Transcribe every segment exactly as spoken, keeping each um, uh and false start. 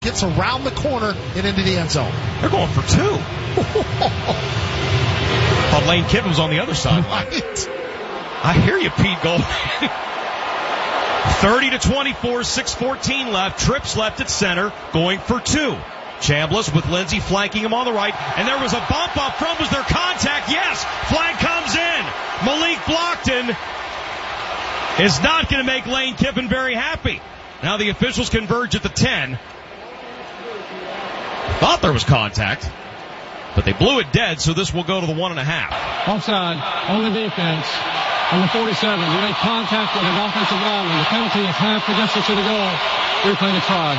Gets around the corner and into the end zone. They're going for two. Thought Lane Kiffin was on the other side. Right. I hear you, Pete Golding. thirty to twenty-four, six fourteen left. Trips left at center, going for two. Chambliss with Lindsey flanking him on the right, and there was a bump up front. Was there contact? Yes. Flag comes in. Malik Blockton is not going to make Lane Kiffin very happy. Now the officials converge at the ten. Thought there was contact, but they blew it dead, so this will go to the one and a half. Offside on the defense. On the forty-seven, you make contact with an offensive lineman. The penalty is half the distance to the goal. Replay the try.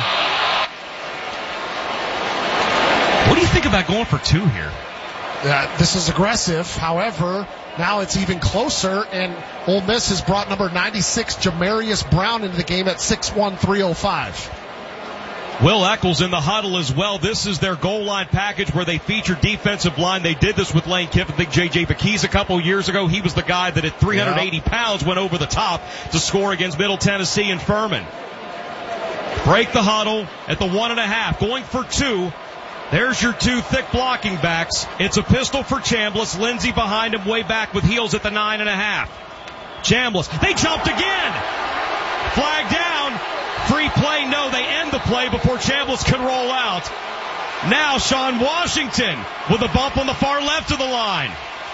What do you think about going for two here? Uh, this is aggressive. However, now it's even closer, and Ole Miss has brought number ninety-six, Jamarius Brown, into the game at six one, three oh five. Will Eccles in the huddle as well. This is their goal line package where they feature defensive line. They did this with Lane Kiffin. I think J J McKees a couple years ago. He was the guy that at three hundred eighty yeah. pounds went over the top to score against Middle Tennessee and Furman. Break the huddle at the one and a half. Going for two. There's your two thick blocking backs. It's a pistol for Chambliss. Lindsey behind him way back with heels at the nine and a half. Chambliss. They jumped again. Flag down. Free play. No, they end the play before Chambliss can roll out. Now Sean Washington with a bump on the far left of the line.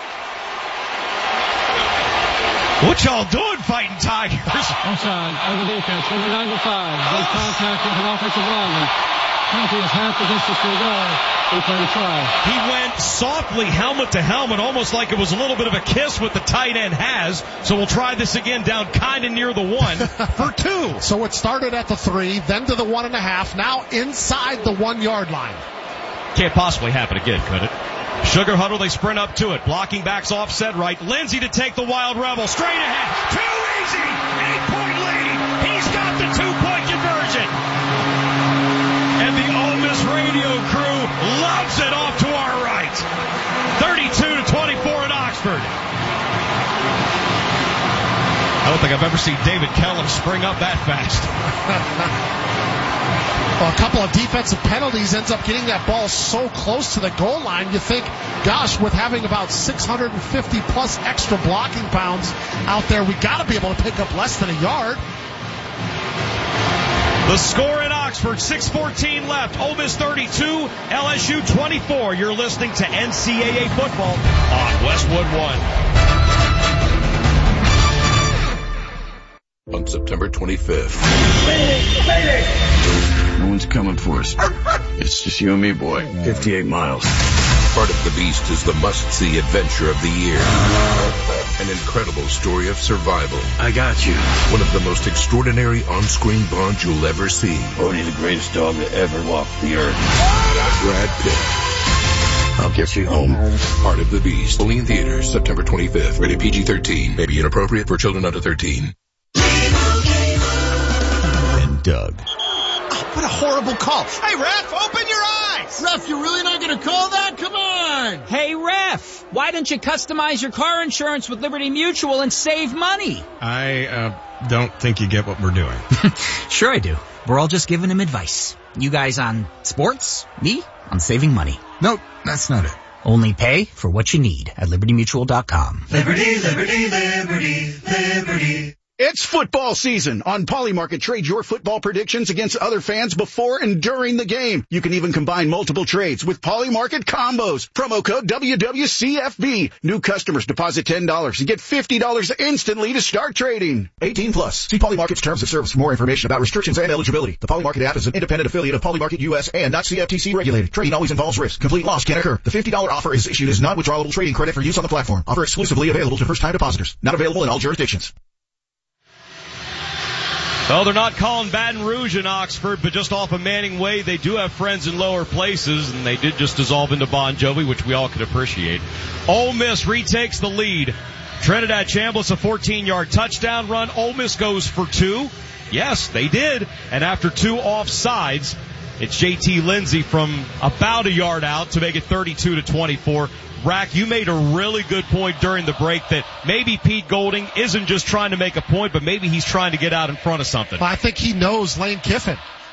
What y'all doing fighting Tigers? Offside on the defense. Number ninety-five. Good contact with an offensive lineman. Penalty is half the distance to the goal. We play the try. He went softly helmet to helmet, almost like it was a little bit of a kiss with the tight end has. So we'll try this again down kind of near the one for two. So it started at the three, then to the one and a half, now inside the one yard line. Can't possibly happen again, could it? Sugar huddle, they sprint up to it. Blocking backs offset right. Lindsey to take the Wild Rebel. Straight ahead. Too easy. Eight-point lead. He's got the two-point conversion. And the Ole Miss radio crew loves it off to our right. thirty-two to twenty-four in Oxford. I don't think I've ever seen David Kellum spring up that fast. Well, a couple of defensive penalties, ends up getting that ball so close to the goal line. You think, gosh, with having about six hundred fifty plus extra blocking pounds out there, we got to be able to pick up less than a yard. The score in Oxford, six fourteen left. Ole Miss thirty-two, L S U twenty-four. You're listening to N C double A football on Westwood One. On September twenty-fifth. No one's coming for us. It's just you and me, boy. fifty-eight miles. Part of the Beast is the must-see adventure of the year. An incredible story of survival. I got you. One of the most extraordinary on-screen Bonds you'll ever see. Bodie, the greatest dog to ever walk the earth. Brad Pitt. I'll get you home. Part of the Beast. Only in theaters September twenty-fifth. Rated P G thirteen. May be inappropriate for children under thirteen. And Doug. Oh, what a horrible call. Hey, ref, open your eyes. Ref, you're really not going to call that? Come on. Hey, ref, why don't you customize your car insurance with Liberty Mutual and save money? I uh, don't think you get what we're doing. Sure I do. We're all just giving him advice. You guys on sports, me on saving money. Nope, that's not it. Only pay for what you need at liberty mutual dot com. Liberty, liberty, liberty, liberty. It's football season. On Polymarket, trade your football predictions against other fans before and during the game. You can even combine multiple trades with Polymarket combos. Promo code W W C F B. New customers deposit ten dollars and get fifty dollars instantly to start trading. eighteen plus. See Polymarket's terms of service for more information about restrictions and eligibility. The Polymarket app is an independent affiliate of Polymarket U S and not C F T C regulated. Trading always involves risk. Complete loss can occur. The fifty dollars offer is issued as non-withdrawable trading credit for use on the platform. Offer exclusively available to first-time depositors. Not available in all jurisdictions. Well, they're not calling Baton Rouge in Oxford, but just off of Manning Way, they do have friends in lower places, and they did just dissolve into Bon Jovi, which we all can appreciate. Ole Miss retakes the lead. Trinidad Chambliss, a fourteen-yard touchdown run. Ole Miss goes for two. Yes, they did. And after two offsides, it's J T Lindsey from about a yard out to make it thirty-two to twenty-four. Rack, you made a really good point during the break that maybe Pete Golding isn't just trying to make a point, but maybe he's trying to get out in front of something. I think he knows Lane Kiffin.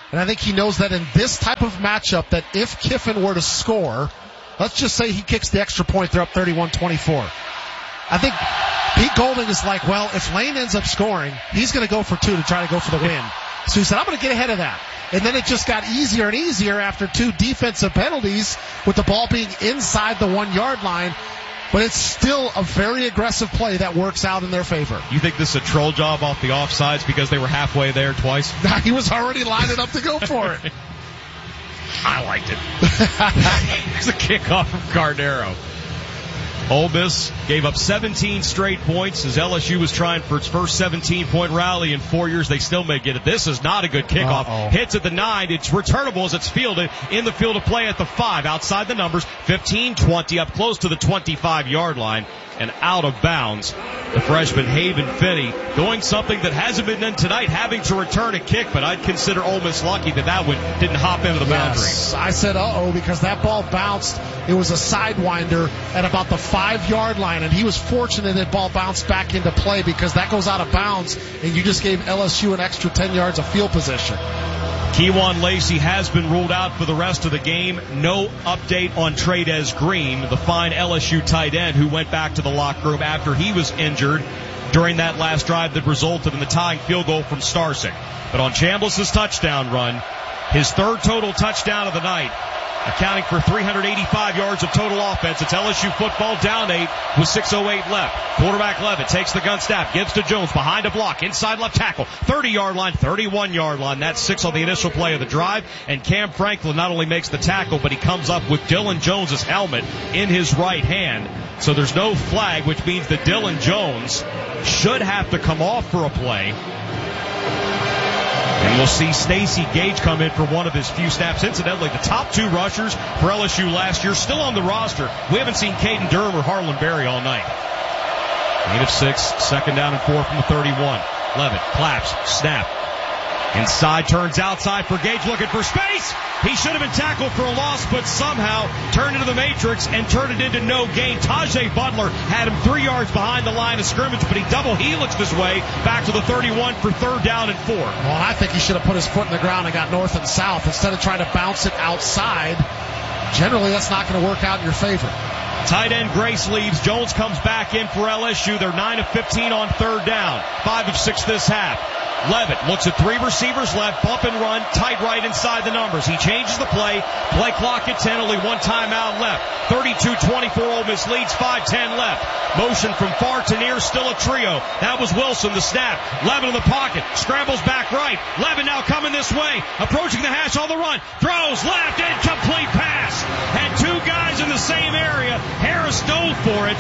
And I think he knows that in this type of matchup, that if Kiffin were to score, let's just say he kicks the extra point, they're up thirty-one twenty-four. I think Pete Golding is like, well, if Lane ends up scoring, he's going to go for two to try to go for the win. So he said, I'm going to get ahead of that. And then it just got easier and easier after two defensive penalties with the ball being inside the one-yard line. But it's still a very aggressive play that works out in their favor. You think this is a troll job off the offsides because they were halfway there twice? He was already lining up to go for it. I liked it. It's a kickoff from Cardero. Ole Miss gave up seventeen straight points as L S U was trying for its first seventeen-point rally in four years. They still may get it. This is not a good kickoff. Uh-oh. Hits at the nine. It's returnable as it's fielded in the field of play at the five. Outside the numbers, fifteen twenty, up close to the twenty-five-yard line and out of bounds. The freshman Haven Finney doing something that hasn't been done tonight, having to return a kick, but I'd consider Ole Miss lucky that that one didn't hop into the boundary. Yes, I said uh-oh because that ball bounced. It was a sidewinder at about the five-yard line, and he was fortunate that ball bounced back into play because that goes out of bounds, and you just gave L S U an extra ten yards of field position. Kewan Lacey has been ruled out for the rest of the game. No update on Tradez Green, the fine L S U tight end who went back to the locker room after he was injured during that last drive that resulted in the tying field goal from Starsing. But on Chambliss' touchdown run, his third total touchdown of the night, accounting for three hundred eighty-five yards of total offense. It's L S U football down eight with six oh eight left. Quarterback Levitt takes the gun snap, gives to Jones behind a block, inside left tackle, thirty-yard line, thirty-one-yard line. That's six on the initial play of the drive. And Cam Franklin not only makes the tackle, but he comes up with Dylan Jones' helmet in his right hand. So there's no flag, which means that Dylan Jones should have to come off for a play. And we'll see Stacey Gage come in for one of his few snaps. Incidentally, the top two rushers for L S U last year still on the roster. We haven't seen Caden Durham or Harlan Berry all night. Eight of six, second down and four from the thirty-one. Levitt claps, snap. Inside, turns outside for Gage, looking for space. He should have been tackled for a loss, but somehow turned into the matrix and turned it into no gain. Tajay Butler had him three yards behind the line of scrimmage, but he double helixed his way back to the thirty-one for third down and four. Well, I think he should have put his foot in the ground and got north and south instead of trying to bounce it outside. Generally, that's not going to work out in your favor. Tight end Grace leaves. Jones comes back in for L S U. They're nine of fifteen on third down. five of six this half. Levitt looks at three receivers left, bump and run, tight right inside the numbers. He changes the play. Play clock at ten, only one timeout left. thirty-two twenty-four Ole Miss leads, five ten left. Motion from far to near, still a trio. That was Wilson, the snap. Levitt in the pocket, scrambles back right. Levitt now coming this way, approaching the hash on the run. Throws left, incomplete pass. Had two guys in the same area. Harris dove for it.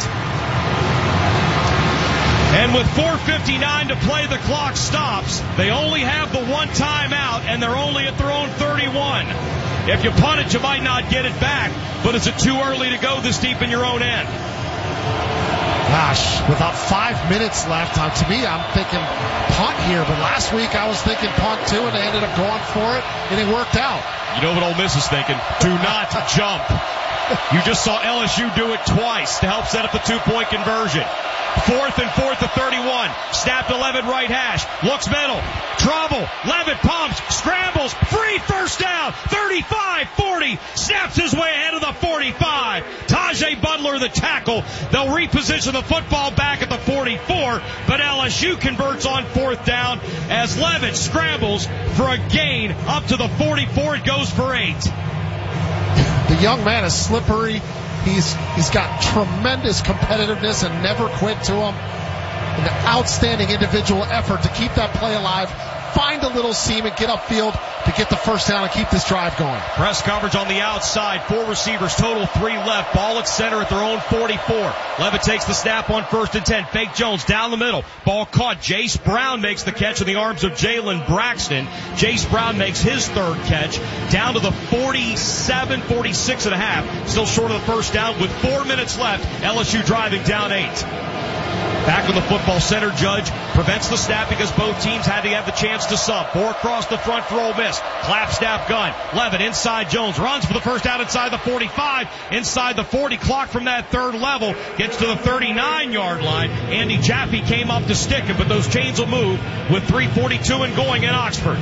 And with four fifty-nine to play, the clock stops. They only have the one timeout, and they're only at their own thirty-one. If you punt it, you might not get it back. But is it too early to go this deep in your own end? Gosh, without five minutes left, uh, to me, I'm thinking punt here. But last week, I was thinking punt too, and they ended up going for it, and it worked out. You know what Ole Miss is thinking? Do not jump. You just saw L S U do it twice to help set up the two-point conversion. Fourth and fourth to thirty-one. Snap to Levitt right hash. Looks middle. Trouble. Levitt pumps. Scrambles. Free first down. thirty-five forty. Snaps his way ahead of the forty-five. Tajay Butler the tackle. They'll reposition the football back at the forty-four. But L S U converts on fourth down as Levitt scrambles for a gain up to the forty-four. It goes for eight. The young man is slippery. He's he's got tremendous competitiveness and never quit to him. An outstanding individual effort to keep that play alive, find a little seam and get upfield to get the first down and keep this drive going. Press coverage on the outside. Four receivers, total three left. Ball at center at their own forty-four. Levitt takes the snap on first and ten. Fake Jones down the middle. Ball caught. Jace Brown makes the catch in the arms of Jalen Braxton. Jace Brown makes his third catch down to the forty-seven, forty-six and a half. Still short of the first down with four minutes left. L S U driving down eight. Back on the football center, Judge prevents the snap because both teams had to have the chance to sub. Four across the front for Ole Miss. Clap, snap, gun. Levitt inside Jones. Runs for the first down inside the forty-five. Inside the forty. Clock from that third level. Gets to the thirty-nine-yard line. Andy Jaffe came up to stick it, but those chains will move with three forty-two and going in Oxford.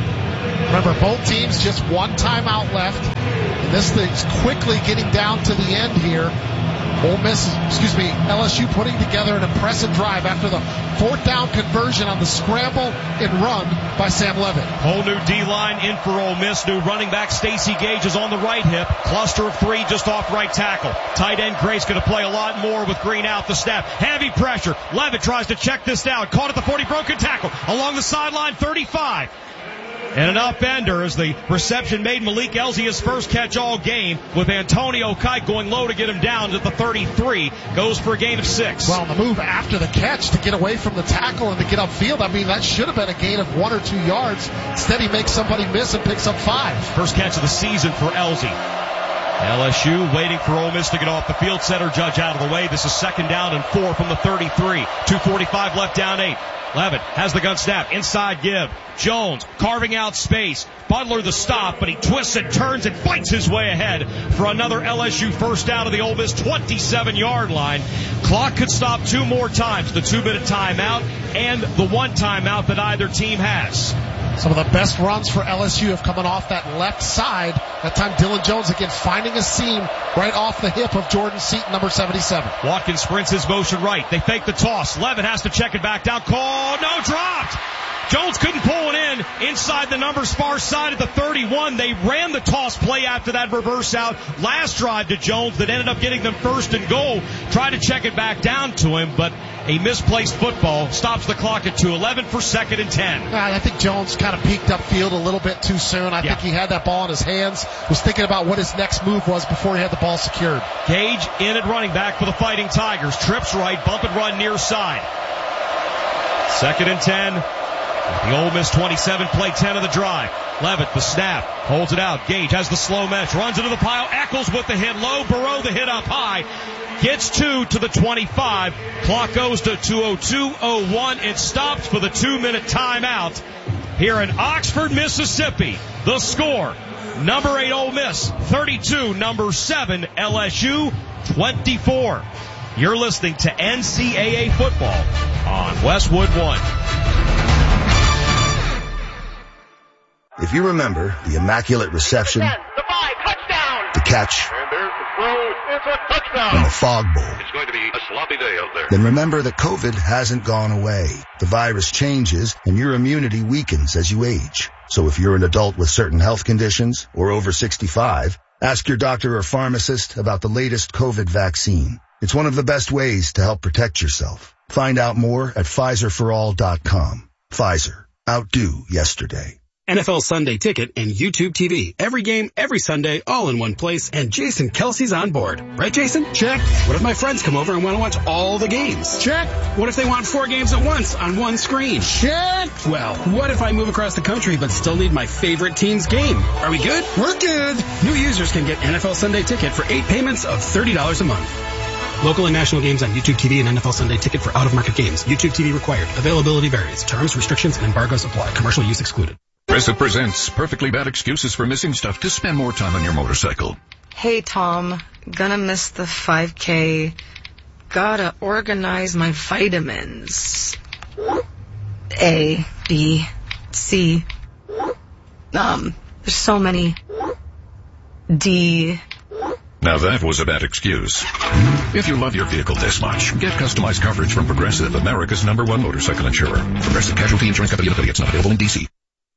Remember, both teams just one timeout left. And this thing's quickly getting down to the end here. Ole Miss, excuse me, L S U putting together an impressive drive after the fourth down conversion on the scramble and run by Sam Levitt. Whole new D-line in for Ole Miss. New running back Stacey Gage is on the right hip. Cluster of three just off right tackle. Tight end Grace going to play a lot more with Green out the snap. Heavy pressure. Levitt tries to check this down. Caught at the forty, broken tackle. Along the sideline, thirty-five. And an upender as the reception made Malik Elzy his first catch all game, with Antonio Kite going low to get him down to the thirty-three. Goes for a gain of six. Well, the move after the catch to get away from the tackle and to get upfield, I mean, that should have been a gain of one or two yards. Instead, he makes somebody miss and picks up five. First catch of the season for Elzy. L S U waiting for Ole Miss to get off the field. Center Judge out of the way. This is second down and four from the thirty-three. two forty-five left, down eight. Levitt has the gun snap. Inside give. Jones carving out space. Butler the stop, but he twists and turns and fights his way ahead for another L S U first down to the Ole Miss twenty-seven yard line. Clock could stop two more times. The two-minute timeout and the one timeout that either team has. Some of the best runs for L S U have coming off that left side. That time Dylan Jones again finding a seam right off the hip of Jordan Seaton, number seventy-seven. Watkins sprints his motion right. They fake the toss. Levitt has to check it back down. Call. No, dropped. Jones couldn't pull it in inside the numbers far side at the thirty-one. They ran the toss play after that reverse out last drive to Jones that ended up getting them first and goal. Tried to check it back down to him, but a misplaced football stops the clock at two eleven for second and ten. I think Jones kind of peeked upfield a little bit too soon. I yeah. think he had that ball in his hands, was thinking about what his next move was before he had the ball secured. Gage in at running back for the Fighting Tigers. Trips right, bump and run near side. Second and ten. The Ole Miss twenty-seven, play ten of the drive. Levitt, the snap, holds it out. Gage has the slow mesh, runs into the pile. Eccles with the hit low. Burrow the hit up high. Gets two to the twenty-five. Clock goes to two oh two oh one. It stops for the two-minute timeout here in Oxford, Mississippi. The score, number eight Ole Miss, thirty-two, number seven L S U, twenty-four. You're listening to N C double A football on Westwood One. If you remember the immaculate reception, the five, touchdown, the catch, and there's the throw, it's a touchdown, and the fog bowl, it's going to be a sloppy day out there. Then remember that COVID hasn't gone away. The virus changes and your immunity weakens as you age. So if you're an adult with certain health conditions or over sixty-five, ask your doctor or pharmacist about the latest COVID vaccine. It's one of the best ways to help protect yourself. Find out more at Pfizer for all dot com. Pfizer. Outdo yesterday. N F L Sunday Ticket and YouTube T V. Every game, every Sunday, all in one place, and Jason Kelsey's on board. Right, Jason? Check. What if my friends come over and want to watch all the games? Check. What if they want four games at once on one screen? Check. Well, what if I move across the country but still need my favorite team's game? Are we good? We're good. New users can get N F L Sunday Ticket for eight payments of thirty dollars a month. Local and national games on YouTube T V and N F L Sunday Ticket for out-of-market games. YouTube T V required. Availability varies. Terms, restrictions, and embargoes apply. Commercial use excluded. Progressive presents perfectly bad excuses for missing stuff to spend more time on your motorcycle. Hey, Tom. Gonna miss the five K. Gotta organize my vitamins. A, B, C. Um, there's so many. D. Now that was a bad excuse. If you love your vehicle this much, get customized coverage from Progressive, America's number one motorcycle insurer. Progressive Casualty Insurance Company and affiliates, not available in D C.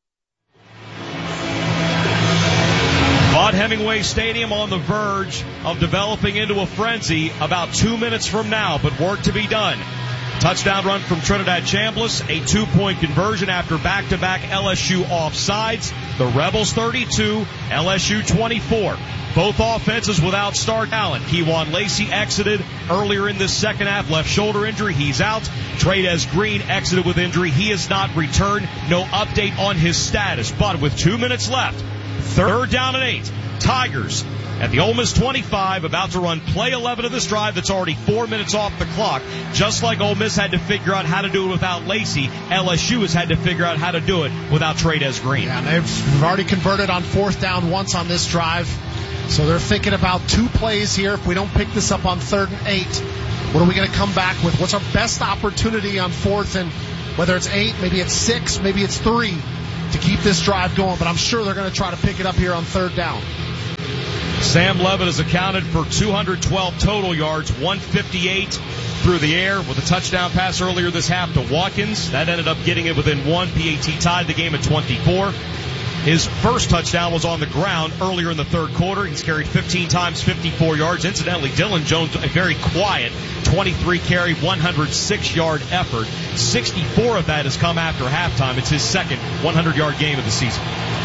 Vaught Hemingway Stadium on the verge of developing into a frenzy about two minutes from now, but work to be done. Touchdown run from Trinidad Chambliss, a two-point conversion after back-to-back L S U offsides. The Rebels thirty-two, L S U twenty-four. Both offenses without star talent. Kewan Lacey exited earlier in this second half, left shoulder injury. He's out. Trades Green exited with injury. He has not returned. No update on his status. But with two minutes left, third down and eight. Tigers at the Ole Miss twenty-five, about to run play eleven of this drive that's already four minutes off the clock. Just like Ole Miss had to figure out how to do it without Lacey, L S U has had to figure out how to do it without Trades Green. Yeah, they've already converted on fourth down once on this drive. So they're thinking about two plays here. If we don't pick this up on third and eight, what are we going to come back with? What's our best opportunity on fourth and whether it's eight, maybe it's six, maybe it's three. to keep this drive going, but I'm sure they're going to try to pick it up here on third down. Sam Levitt has accounted for two hundred twelve total yards, one fifty-eight through the air with a touchdown pass earlier this half to Watkins. That ended up getting it within one. P A T tied the game at twenty-four. His first touchdown was on the ground earlier in the third quarter. He's carried fifteen times, fifty-four yards. Incidentally, Dylan Jones, a very quiet twenty-three carry, one hundred six yard effort. sixty-four of that has come after halftime. It's his second one hundred yard game of the season.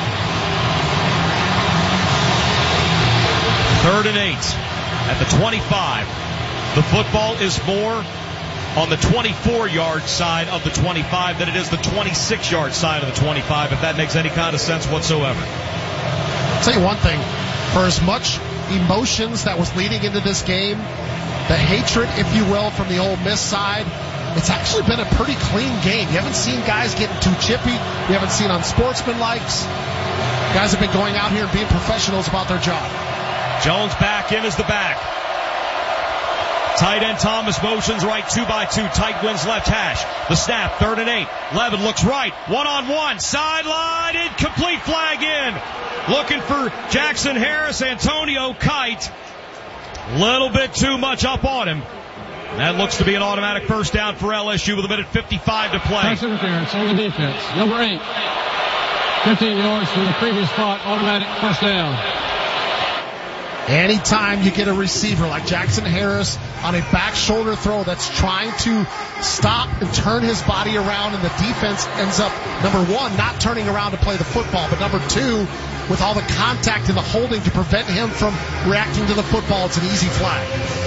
Third and eight at the twenty-five. The football is more on the twenty-four yard side of the twenty-five than it is the twenty-six yard side of the twenty-five, if that makes any kind of sense whatsoever. I'll tell you one thing. For as much emotions that was leading into this game, the hatred, if you will, from the Ole Miss side, it's actually been a pretty clean game. You haven't seen guys getting too chippy. You haven't seen unsportsmanlikes. Guys have been going out here and being professionals about their job. Jones back in as the back. Tight end Thomas motions right, two by two. Tight wins left hash. The snap, third and eight. Levitt looks right, one on one. Sideline, incomplete, flag in. Looking for Jackson Harris, Antonio Kite. Little bit too much up on him. That looks to be an automatic first down for L S U with a minute fifty-five to play. Pass interference on the defense. Number eight. fifteen yards from the previous spot, automatic first down. Anytime you get a receiver like Jackson Harris on a back shoulder throw that's trying to stop and turn his body around, and the defense ends up, number one, not turning around to play the football, but number two, with all the contact and the holding to prevent him from reacting to the football, it's an easy flag.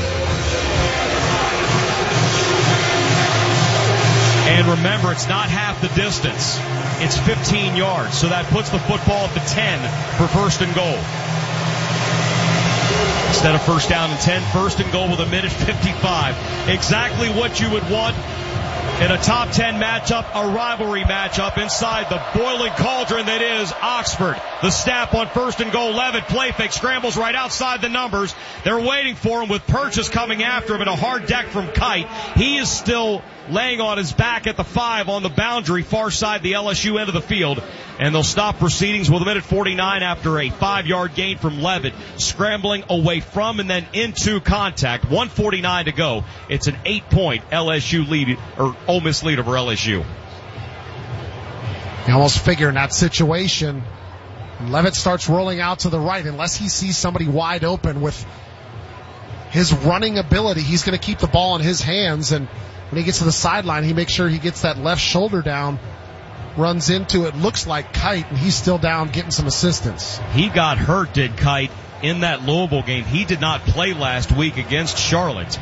And remember, it's not half the distance. It's fifteen yards, so that puts the football at the ten for first and goal. Instead of first down and ten, first and goal with a minute fifty-five. Exactly what you would want in a top ten matchup, a rivalry matchup inside the boiling cauldron that is Oxford. The snap on first and goal. Levitt play fake, scrambles right outside the numbers. They're waiting for him with Purchase coming after him and a hard deck from Kite. He is still laying on his back at the five on the boundary, far side the L S U end of the field. And they'll stop proceedings with a minute forty-nine after a five-yard gain from Levitt, scrambling away from and then into contact. one forty-nine to go. It's an eight-point L S U lead, or Ole Miss lead over L S U. You almost figure in that situation, Levitt starts rolling out to the right. Unless he sees somebody wide open with his running ability, he's going to keep the ball in his hands. And when he gets to the sideline, he makes sure he gets that left shoulder down. Runs into it, looks like Kite, and he's still down getting some assistance. He got hurt, did Kite, in that Louisville game. He did not play last week against Charlotte.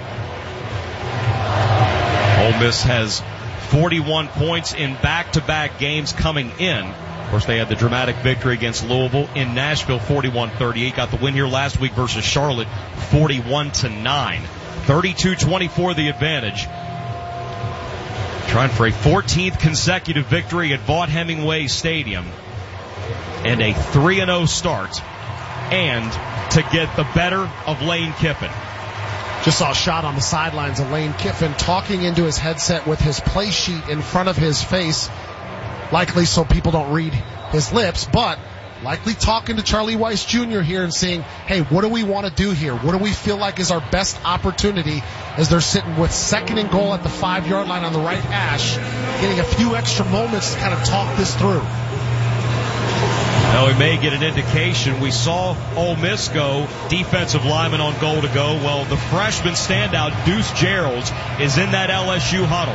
Ole Miss has forty-one points in back-to-back games coming in. Of course, they had the dramatic victory against Louisville in Nashville, forty-one thirty-eight. Got the win here last week versus Charlotte, forty-one to nine. thirty-two twenty-four the advantage. Trying for a fourteenth consecutive victory at Vaught-Hemingway Stadium and a three and oh start, and to get the better of Lane Kiffin. Just saw a shot on the sidelines of Lane Kiffin talking into his headset with his play sheet in front of his face, likely so people don't read his lips, but likely talking to Charlie Weiss Junior here and saying, hey, what do we want to do here? What do we feel like is our best opportunity as they're sitting with second and goal at the five-yard line on the right hash, getting a few extra moments to kind of talk this through. Now we may get an indication. We saw Ole Miss go defensive lineman on goal to go. Well, the freshman standout, Deuce Geralds, is in that L S U huddle.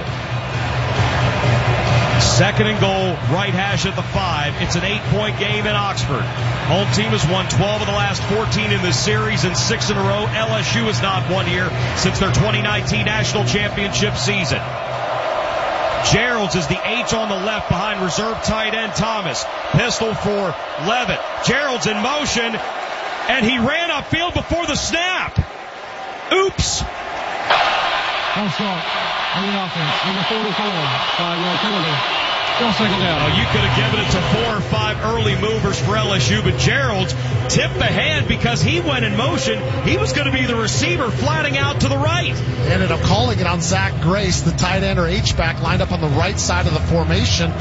Second and goal, right hash at the five. It's an eight-point game in Oxford. Home team has won twelve of the last fourteen in this series and six in a row. L S U has not won here since their twenty nineteen national championship season. Geralds is the H on the left behind reserve tight end Thomas. Pistol for Levitt. Geralds in motion, and he ran upfield before the snap. Oops. One start on the offense. Number forty-four. Five-yard penalty. Still second down. Well, you could have given it to four or five early movers for L S U, but Geralds tipped the hand because he went in motion. He was going to be the receiver flatting out to the right. They ended up calling it on Zach Grace, the tight end or H-back, lined up on the right side of the formation.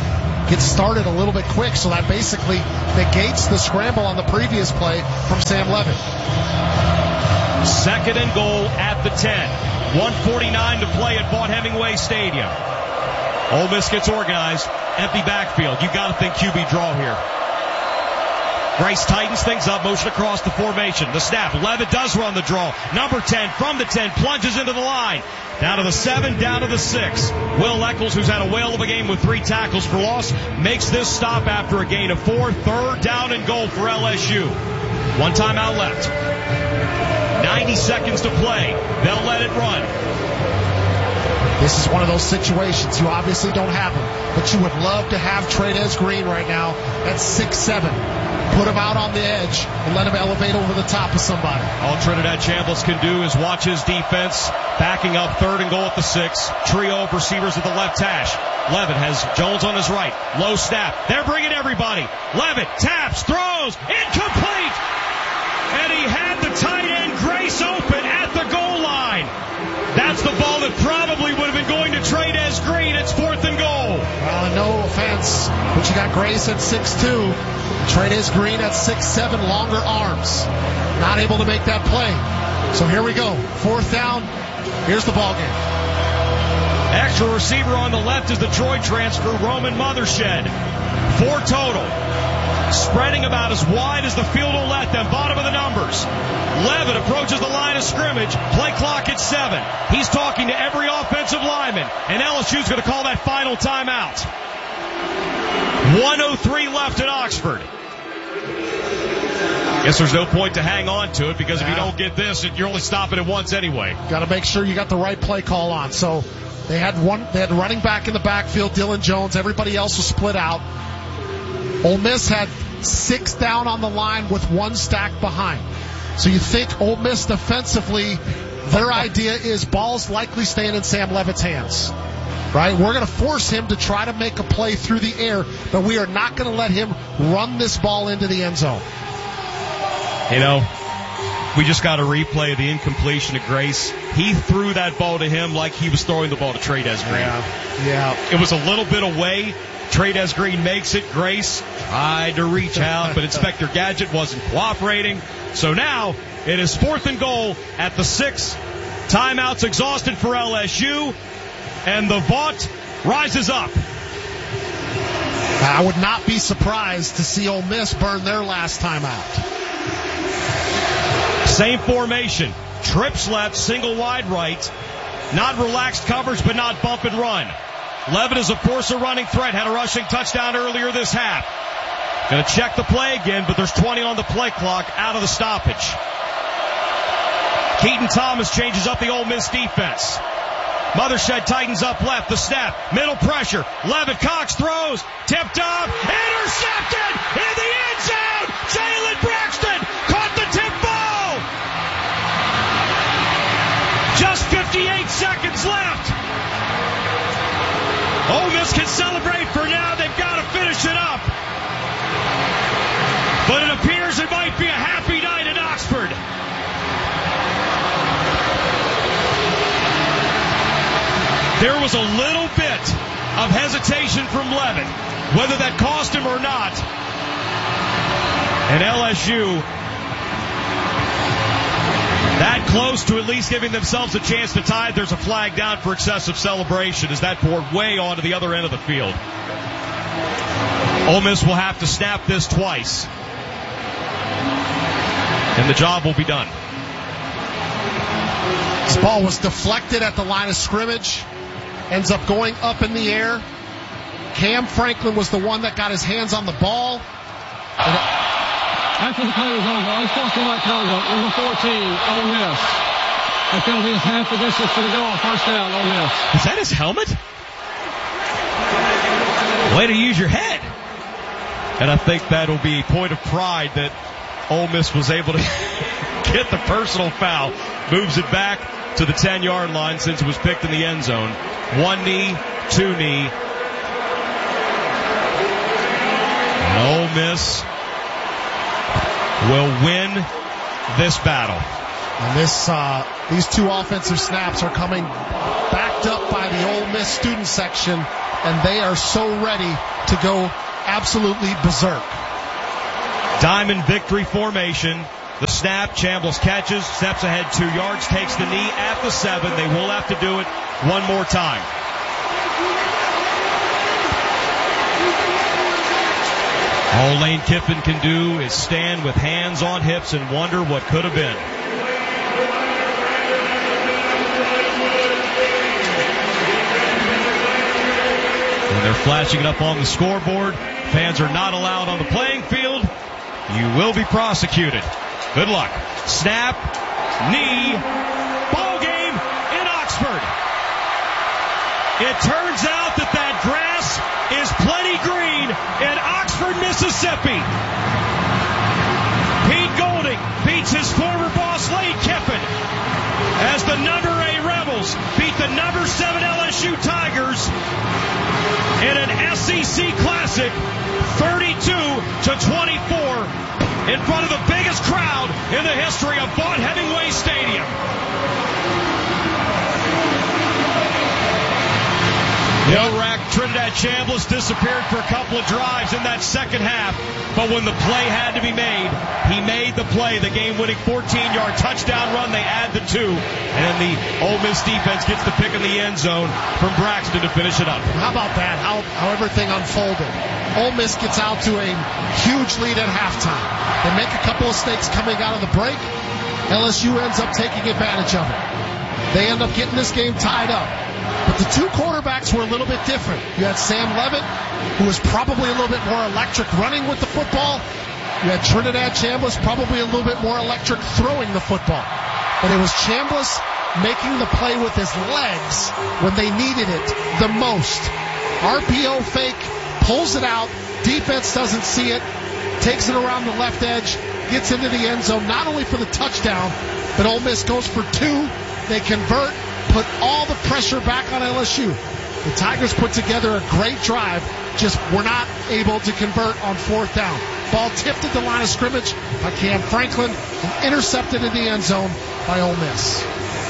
gets started a little bit quick, so that basically negates the scramble on the previous play from Sam Levitt. Second and goal at the ten. one forty-nine to play at Vaught Hemingway Stadium. Ole Miss gets organized. Empty backfield. You got to think Q B draw here. Grace tightens things up, motion across the formation. The snap. Levitt does run the draw. Number ten from the ten, plunges into the line. Down to the seven, down to the six. Will Eccles, who's had a whale of a game with three tackles for loss, makes this stop after a gain of four. Third down and goal for L S U. One timeout left. ninety seconds to play. They'll let it run. This is one of those situations. You obviously don't have him, but you would love to have Trey'Dez Green right now at six seven. Put him out on the edge and let him elevate over the top of somebody. All Trinidad Chambliss can do is watch his defense backing up third and goal at the six. Trio of receivers at the left hash. Levitt has Jones on his right. Low snap. They're bringing everybody. Levitt taps, throws, incomplete. And he had the tight end Grace open at the goal line. That's the ball that probably would have been going to Trey'Dez Green. It's fourth and goal. Well, no offense, but you got Grace at six two. Trey'Dez Green at six seven, longer arms. Not able to make that play. So here we go. Fourth down. Here's the ball game. Extra receiver on the left is the Troy transfer, Roman Mothershed. Four total. Spreading about as wide as the field will let them. Bottom of the numbers. Levitt approaches the line of scrimmage. Play clock at seven. He's talking to every offensive lineman. And L S U's going to call that final timeout. one oh three left at Oxford. Guess there's no point to hang on to it because if you don't get this, you're only stopping it once anyway. Got to make sure you got the right play call on. So they had one, they had running back in the backfield, Dylan Jones. Everybody else was split out. Ole Miss had six down on the line with one stack behind. So you think Ole Miss defensively, their idea is ball's likely staying in Sam Levitt's hands. Right? We're going to force him to try to make a play through the air, but we are not going to let him run this ball into the end zone. You know, we just got a replay of the incompletion of Grace. He threw that ball to him like he was throwing the ball to Trey'Dez Green. Yeah. yeah. It was a little bit away. Trey'Dez Green makes it. Grace tried to reach out, but Inspector Gadget wasn't cooperating. So now it is fourth and goal at the six. Timeouts exhausted for L S U, and the Vaught rises up. I would not be surprised to see Ole Miss burn their last timeout. Same formation. Trips left, single wide right. Not relaxed coverage, but not bump and run. Levitt is, of course, a running threat. Had a rushing touchdown earlier this half. Going to check the play again, but there's twenty on the play clock out of the stoppage. Keaton Thomas changes up the Ole Miss defense. Mothershed tightens up left. The snap. Middle pressure. Levitt Cox throws. Tipped up. Intercepted in the end zone. Jalen Braxton caught the tip ball. Just fifty-eight seconds left. Ole Miss can celebrate for now. They've got to finish it up. But it appears it might be a happy night at Oxford. There was a little bit of hesitation from Levitt, whether that cost him or not. And L S U that close to at least giving themselves a chance to tie. There's a flag down for excessive celebration as that poured way onto the other end of the field. Ole Miss will have to snap this twice, and the job will be done. This ball was deflected at the line of scrimmage. Ends up going up in the air. Cam Franklin was the one that got his hands on the ball. After the play was over, unsportsmanlike conduct, number fourteen, Ole Miss. The penalty is half the distance to the goal. First down, Ole Miss. Is that his helmet? Way to use your head. And I think that'll be a point of pride that Ole Miss was able to get the personal foul. Moves it back to the ten-yard line since it was picked in the end zone. One knee, two knee. And Ole Miss will win this battle. And this, uh, these two offensive snaps are coming backed up by the Ole Miss student section, and they are so ready to go absolutely berserk. Diamond victory formation. The snap, Chambliss catches, steps ahead two yards, takes the knee at the seven. They will have to do it one more time. All Lane Kiffin can do is stand with hands on hips and wonder what could have been. When they're flashing it up on the scoreboard, fans are not allowed on the playing field. You will be prosecuted. Good luck. Snap, knee, ball game in Oxford. It turns out that that grass is plenty green in Oxford, Mississippi. Pete Golding beats his former boss Lane Kiffin as the number eight Rebels beat the number seven L S U Tigers in an S E C Classic thirty-two to twenty-four in front of the biggest crowd in the history of Vaught Hemingway Stadium. No-rack Trinidad Chambliss disappeared for a couple of drives in that second half, but when the play had to be made, he made the play, the game-winning fourteen-yard touchdown run. They add the two, and the Ole Miss defense gets the pick in the end zone from Braxton to finish it up. How about that? How, how everything unfolded. Ole Miss gets out to a huge lead at halftime. They make a couple of mistakes coming out of the break. L S U ends up taking advantage of it. They end up getting this game tied up. But the two quarterbacks were a little bit different. You had Sam Levitt, who was probably a little bit more electric running with the football. You had Trinidad Chambliss, probably a little bit more electric throwing the football. But it was Chambliss making the play with his legs when they needed it the most. R P O fake, pulls it out, defense doesn't see it, takes it around the left edge, gets into the end zone, not only for the touchdown, but Ole Miss goes for two. They convert, put all the pressure back on L S U. The Tigers put together a great drive, just were not able to convert on fourth down. Ball tipped at the line of scrimmage by Cam Franklin and intercepted in the end zone by Ole Miss.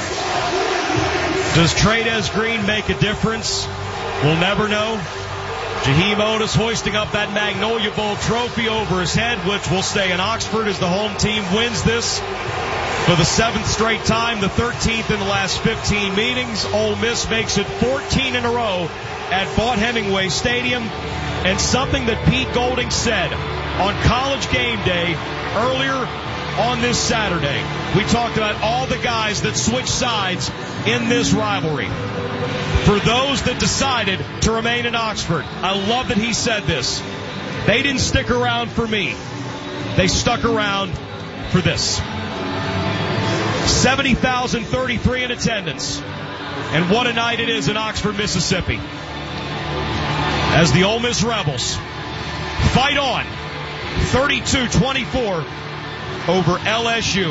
Does Trey'Dez Green make a difference? We'll never know. Jaheim Otis hoisting up that Magnolia Bowl trophy over his head, which will stay in Oxford as the home team wins this for the seventh straight time, the thirteenth in the last fifteen meetings. Ole Miss makes it fourteen in a row at Vaught Hemingway Stadium. And something that Pete Golding said on College Game Day earlier on this Saturday. We talked about all the guys that switched sides in this rivalry. For those that decided to remain in Oxford, I love that he said this. They didn't stick around for me. They stuck around for this. seventy thousand thirty-three in attendance. And what a night it is in Oxford, Mississippi. As the Ole Miss Rebels fight on thirty-two twenty-four over L S U.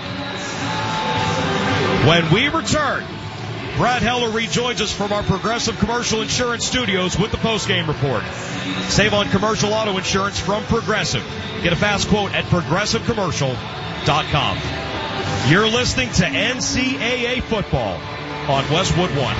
When we return, Brad Heller rejoins us from our Progressive Commercial Insurance Studios with the postgame report. Save on commercial auto insurance from Progressive. Get a fast quote at progressive commercial dot com. You're listening to N C double A football on Westwood One.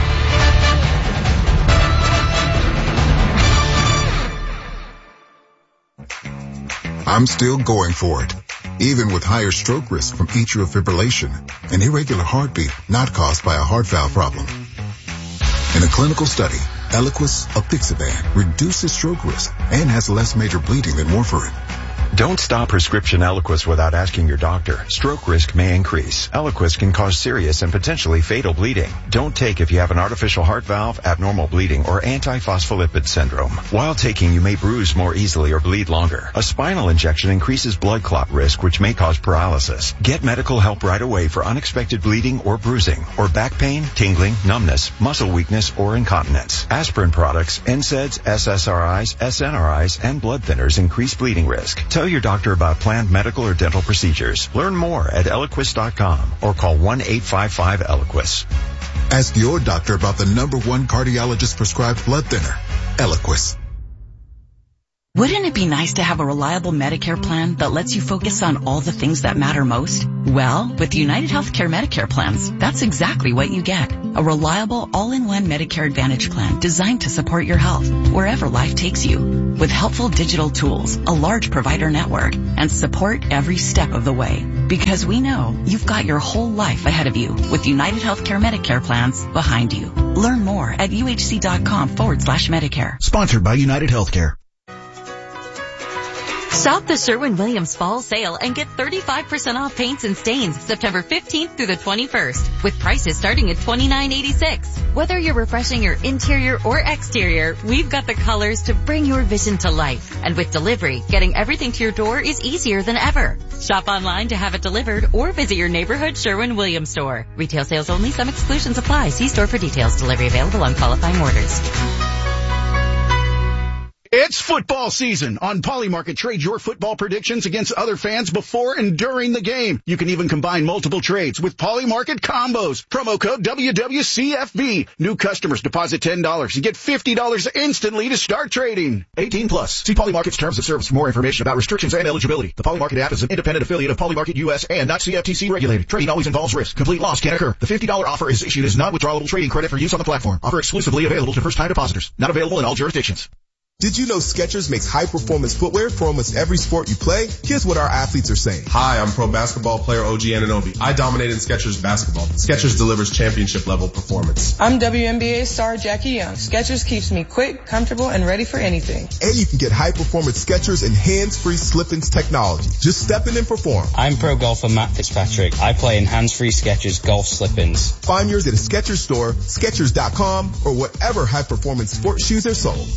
I'm still going for it, even with higher stroke risk from atrial fibrillation, an irregular heartbeat not caused by a heart valve problem. In a clinical study, Eliquis apixaban reduces stroke risk and has less major bleeding than warfarin. Don't stop prescription Eliquis without asking your doctor. Stroke risk may increase. Eliquis can cause serious and potentially fatal bleeding. Don't take if you have an artificial heart valve, abnormal bleeding, or antiphospholipid syndrome. While taking, you may bruise more easily or bleed longer. A spinal injection increases blood clot risk, which may cause paralysis. Get medical help right away for unexpected bleeding or bruising, or back pain, tingling, numbness, muscle weakness, or incontinence. Aspirin products, N SAIDs, S S R Is, S N R Is, and blood thinners increase bleeding risk. Tell your doctor about planned medical or dental procedures. Learn more at Eliquis dot com or call one eight five five Eliquis. Ask your doctor about the number one cardiologist prescribed blood thinner, Eliquis. Wouldn't it be nice to have a reliable Medicare plan that lets you focus on all the things that matter most? Well, with United Healthcare Medicare plans, that's exactly what you get. a reliable all-in-one Medicare Advantage plan designed to support your health wherever life takes you. With helpful digital tools, a large provider network, and support every step of the way. Because we know you've got your whole life ahead of you with United Healthcare Medicare plans behind you. Learn more at uhc.com forward slash Medicare. Sponsored by United Healthcare. Shop the Sherwin-Williams Fall Sale and get thirty-five percent off paints and stains September fifteenth through the twenty-first, with prices starting at twenty-nine eighty-six. Whether you're refreshing your interior or exterior, we've got the colors to bring your vision to life. And with delivery, getting everything to your door is easier than ever. Shop online to have it delivered or visit your neighborhood Sherwin-Williams store. Retail sales only. Some exclusions apply. See store for details. Delivery available on qualifying orders. It's football season. On Polymarket, trade your football predictions against other fans before and during the game. You can even combine multiple trades with Polymarket combos. Promo code W W C F B. New customers deposit ten dollars and get fifty dollars instantly to start trading. eighteen plus. See Polymarket's terms of service for more information about restrictions and eligibility. The Polymarket app is an independent affiliate of Polymarket U S and not C F T C regulated. Trading always involves risk. Complete loss can occur. The fifty dollars offer is issued as non-withdrawable trading credit for use on the platform. Offer exclusively available to first-time depositors. Not available in all jurisdictions. Did you know Skechers makes high-performance footwear for almost every sport you play? Here's what our athletes are saying. Hi, I'm pro basketball player O G Anunoby. I dominate in Skechers basketball. Skechers delivers championship-level performance. I'm W N B A star Jackie Young. Skechers keeps me quick, comfortable, and ready for anything. And you can get high-performance Skechers and hands-free slip-ins technology. Just step in and perform. I'm pro golfer Matt Fitzpatrick. I play in hands-free Skechers golf slip-ins. Find yours at a Skechers store, Skechers dot com, or whatever high-performance sports shoes are sold.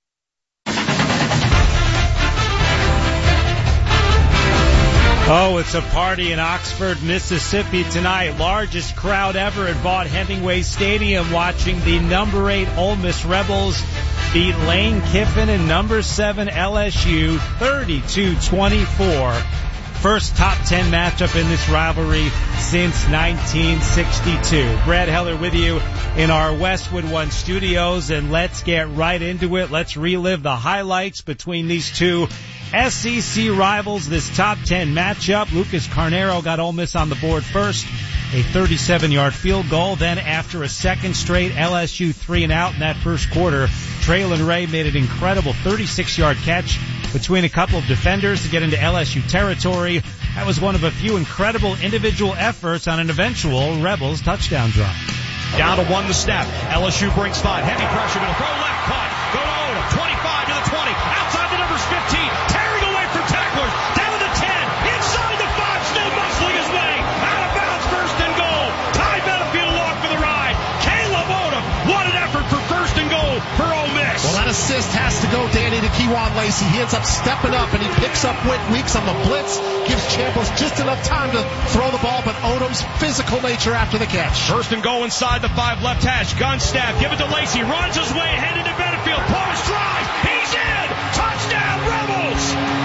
Oh, it's a party in Oxford, Mississippi tonight. Largest crowd ever at Vaught Hemingway Stadium watching the number eight Ole Miss Rebels beat Lane Kiffin and number seven L S U thirty-two twenty-four. First top ten matchup in this rivalry since nineteen sixty-two. Brad Heller with you in our Westwood One studios, and let's get right into it. Let's relive the highlights between these two S E C rivals, this top ten matchup. Lucas Carnero got Ole Miss on the board first, a thirty-seven-yard field goal. Then after a second straight L S U three and out in that first quarter, Traylon Ray made an incredible thirty-six-yard catch between a couple of defenders to get into L S U territory. That was one of a few incredible individual efforts on an eventual Rebels touchdown drive. Down to one the snap. L S U brings five. Heavy pressure. Going to throw left. Caught. Go to Odom. twenty-five to the twenty. Outside the numbers fifteen. Tearing away from tacklers. Down to the ten. Inside the five. Still muscling his way. Out of bounds. First and goal. Ty Benefield along for the ride. Caleb Odom. What an effort for first and goal for Ole Miss. Well, that assist has to go, Danny, to Kejuan Lacey. He ends up stepping up, and he picks up Whit Weeks on the blitz. Gives Chambliss just enough time to throw the ball, but Odom's physical nature after the catch. First and goal inside the five, left hash. Gun snap. Give it to Lacey. Runs his way ahead into Benefield. Pause drive. He's in. Touchdown, Rebels.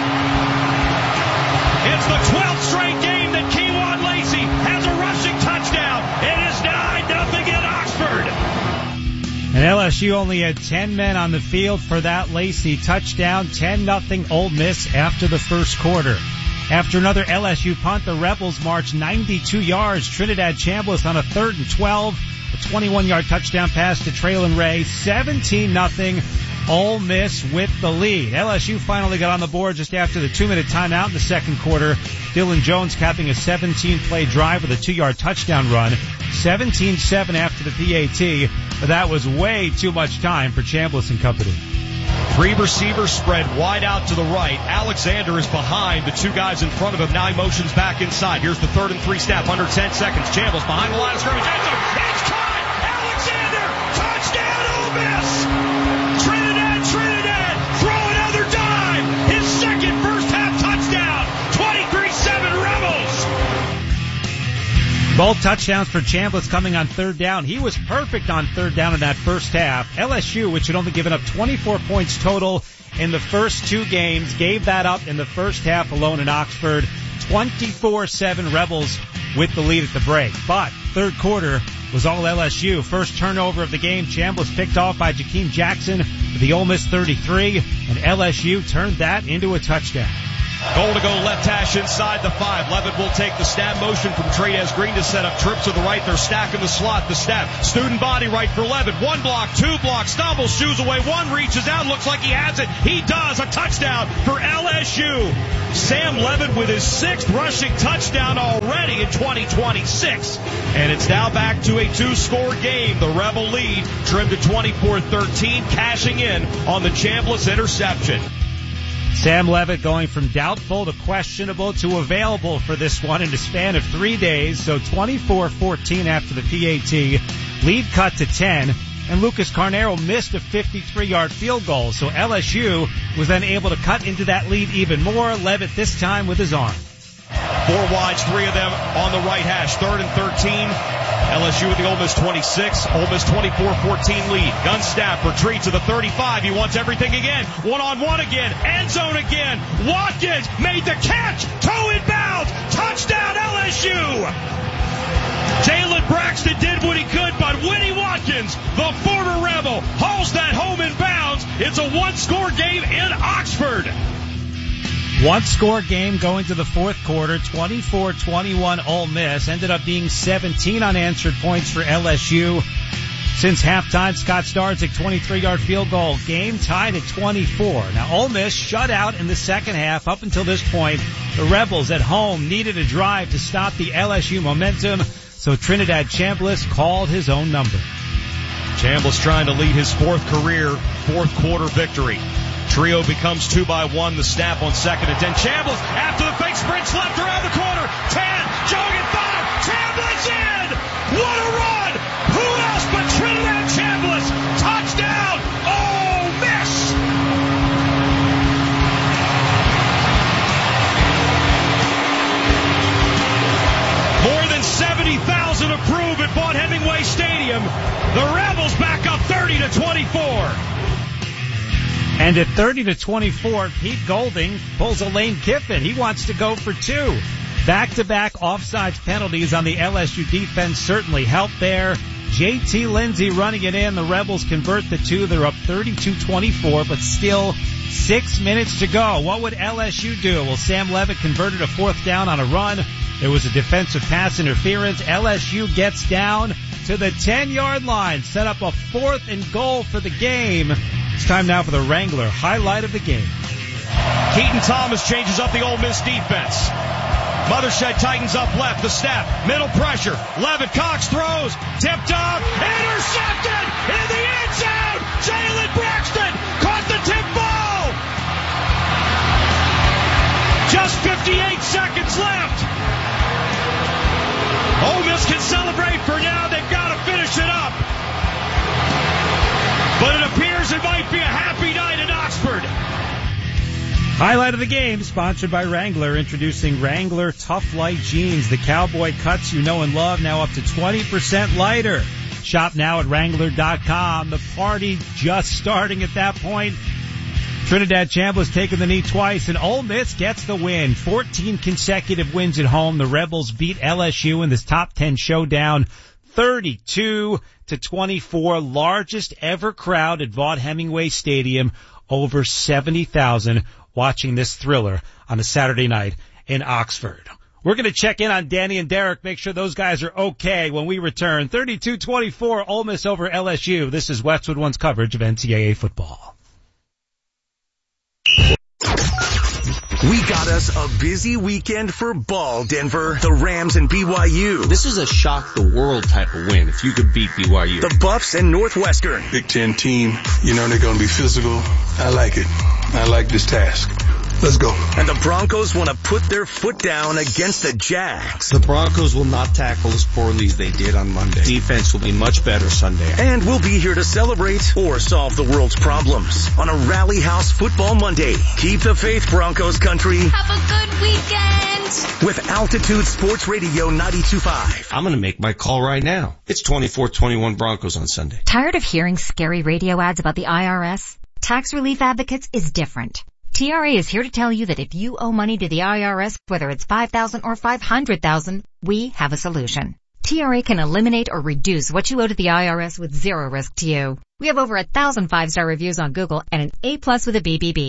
It's the twelfth straight game that Kejuan Lacey has a rushing touchdown. It is nine nothing in Oxford. And L S U only had ten men on the field for that Lacey touchdown. ten nothing Ole Miss after the first quarter. After another L S U punt, the Rebels marched ninety-two yards. Trinidad Chambliss on a third and twelve. A twenty-one-yard touchdown pass to Traylon Ray. seventeen nothing Ole Miss with the lead. L S U finally got on the board just after the two-minute timeout in the second quarter. Dylan Jones capping a seventeen-play drive with a two-yard touchdown run. seventeen seven after the P A T, but that was way too much time for Chambliss and company. Three receivers spread wide out to the right. Alexander is behind the two guys in front of him. Now he motions back inside. Here's the third and three snap. Under ten seconds. Chambliss behind the line of scrimmage. It's caught! Alexander! Touchdown, Ole Miss! Trinidad, Trinidad! Throw another dime! His second first half touchdown! twenty-three seven Rebels! Both touchdowns for Chambliss coming on third down. He was perfect on third down in that first half. L S U, which had only given up twenty-four points total in the first two games, gave that up in the first half alone in Oxford. twenty-four seven Rebels with the lead at the break. But third quarter was all L S U. First turnover of the game, Chambliss picked off by Jakeem Jackson for the Ole Miss thirty-three, and L S U turned that into a touchdown. Goal to go left hash inside the five. Levitt will take the snap motion from Trey'Dez Green to set up trips to the right. They're stacking the slot. The snap. Student body right for Levitt. One block, two blocks, stumbles, shoes away. One reaches out. Looks like he has it. He does. A touchdown for L S U. Sam Levitt with his sixth rushing touchdown already in twenty twenty-six. And it's now back to a two-score game. The Rebel lead trimmed to twenty-four thirteen, cashing in on the Chambliss interception. Sam Levitt going from doubtful to questionable to available for this one in the span of three days. So twenty-four fourteen after the P A T. Lead cut to ten. And Lucas Carnero missed a fifty-three-yard field goal. So L S U was then able to cut into that lead even more. Levitt this time with his arm. Four wides, three of them on the right hash. Third and thirteen. L S U with the Ole Miss twenty-six. Ole Miss twenty-four fourteen lead. Gun snap, retreat to the thirty-five. He wants everything again. One-on-one again. End zone again. Watkins made the catch. Toe inbounds. Touchdown L S U. Jalen Braxton did what he could, but Winnie Watkins, the former Rebel, hauls that home in bounds. It's a one-score game in Oxford. One-score game going to the fourth quarter, twenty-four twenty-one Ole Miss. Ended up being seventeen unanswered points for L S U. Since halftime, Scott Starzik, twenty-three-yard field goal. Game tied at twenty-four. Now, Ole Miss shut out in the second half. Up until this point, the Rebels at home needed a drive to stop the L S U momentum. So Trinidad Chambliss called his own number. Chambliss trying to lead his fourth career, fourth quarter victory. Trio becomes two by one. The snap on second and ten. Chambliss after the fake sprints left around the corner. Ten, jogging five. Chambliss in. What a run! Who else but Trinidad Chambliss? Touchdown! Ole Miss! More than seventy thousand approve at Vaught Hemingway Stadium. The Rebels back up thirty to twenty-four. And at thirty to twenty-four, Pete Golding pulls a Lane Kiffin. He wants to go for two. Back-to-back offsides penalties on the L S U defense certainly helped there. J T Lindsey running it in. The Rebels convert the two. They're up thirty-two twenty-four, but still six minutes to go. What would L S U do? Well, Sam Levitt converted a fourth down on a run. There was a defensive pass interference. L S U gets down to the ten-yard line. Set up a fourth and goal for the game. It's time now for the Wrangler highlight of the game. Keaton Thomas changes up the Ole Miss defense. Mothershed tightens up left, the snap, middle pressure. Levitt Cox throws, tipped up, intercepted in the end zone. Jalen Braxton caught the tip ball. Just fifty-eight seconds left. Ole Miss can celebrate for now. They've got to finish it up. But it appears it might be a happy night in Oxford. Highlight of the game, sponsored by Wrangler, introducing Wrangler Tough Light Jeans, the cowboy cuts you know and love, now up to twenty percent lighter. Shop now at Wrangler dot com. The party just starting at that point. Trinidad Chambliss taking the knee twice, and Ole Miss gets the win. fourteen consecutive wins at home. The Rebels beat L S U in this top ten showdown, thirty-two to twenty-four, largest ever crowd at Vaught Hemingway Stadium, over seventy thousand watching this thriller on a Saturday night in Oxford. We're going to check in on Danny and Derek, make sure those guys are okay when we return. thirty-two twenty-four, Ole Miss over L S U. This is Westwood One's coverage of N C double A football. We got us a busy weekend for ball, Denver. The Rams and B Y U. This is a shock the world type of win if you could beat B Y U. The Buffs and Northwestern. Big Ten team, you know they're going to be physical. I like it. I like this task. Let's go. And the Broncos want to put their foot down against the Jags. The Broncos will not tackle as poorly as they did on Monday. Defense will be much better Sunday. And we'll be here to celebrate or solve the world's problems on a Rally House Football Monday. Keep the faith, Broncos country. Have a good weekend. With Altitude Sports Radio ninety-two point five. I'm going to make my call right now. It's twenty-four twenty-one Broncos on Sunday. Tired of hearing scary radio ads about the I R S? Tax Relief Advocates is different. T R A is here to tell you that if you owe money to the I R S, whether it's five thousand dollars or five hundred thousand dollars, we have a solution. T R A can eliminate or reduce what you owe to the I R S with zero risk to you. We have over a thousand five-star reviews on Google and an A plus with a B B B.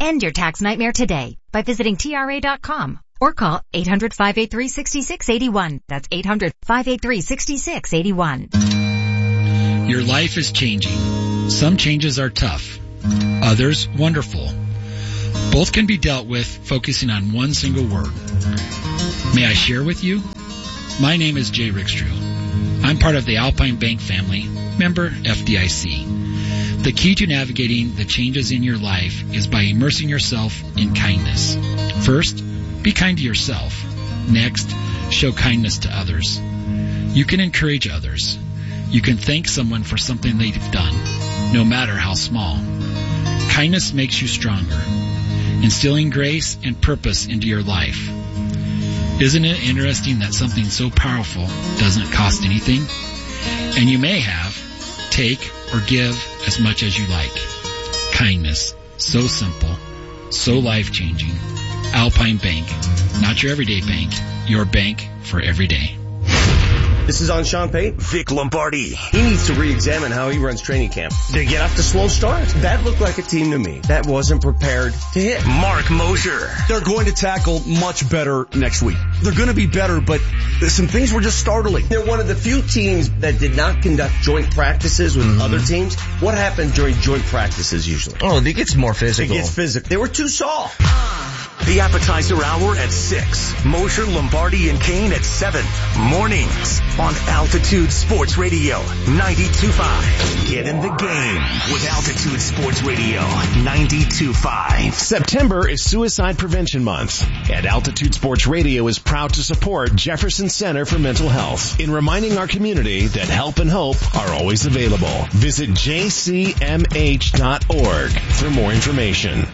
End your tax nightmare today by visiting T R A dot com or call eight hundred, five eight three, six six eight one. That's eight hundred, five eight three, six six eight one. Your life is changing. Some changes are tough, others wonderful. Both can be dealt with focusing on one single word. May I share with you? My name is Jay Rickstrew. I'm part of the Alpine Bank family, member F D I C. The key to navigating the changes in your life is by immersing yourself in kindness. First, be kind to yourself. Next, show kindness to others. You can encourage others. You can thank someone for something they've done, no matter how small. Kindness makes you stronger, instilling grace and purpose into your life. Isn't it interesting that something so powerful doesn't cost anything? And you may have, take, or give as much as you like. Kindness, so simple, so life-changing. Alpine Bank, not your everyday bank, your bank for every day. This is on Sean Payton. Vic Lombardi. He needs to re-examine how he runs training camp. They get off to slow starts. That looked like a team to me that wasn't prepared to hit. Mark Mosher. They're going to tackle much better next week. They're going to be better, but some things were just startling. They're one of the few teams that did not conduct joint practices with mm-hmm. other teams. What happens during joint practices usually? Oh, it gets more physical. It gets physical. They were too soft. The appetizer hour at six. Mosher, Lombardi, and Kane at seven. Mornings on Altitude Sports Radio ninety-two point five. Get in the game with Altitude Sports Radio ninety-two point five. September is Suicide Prevention Month, and Altitude Sports Radio is proud to support Jefferson Center for Mental Health in reminding our community that help and hope are always available. Visit j c m h dot org for more information.